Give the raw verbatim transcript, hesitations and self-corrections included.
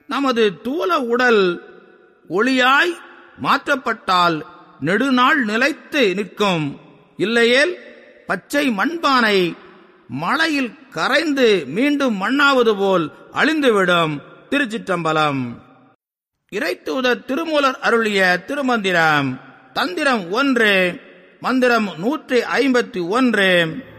நமது தூல உடல் ஒளியாய் மாற்றப்பட்டால் நெடுநாள் நிலைத்து நிற்கும். இல்லையேல் பச்சை மண்பானை மழையில் கரைந்து மீண்டும் மண்ணாவது போல் அழிந்துவிடும். திருச்சிற்றம்பலம். இறைத்தூதர் திருமூலர் அருளிய திருமந்திரம். தந்திரம் ஒன்று, மந்திரம் நூற்றி ஐம்பத்தி ஒன்று.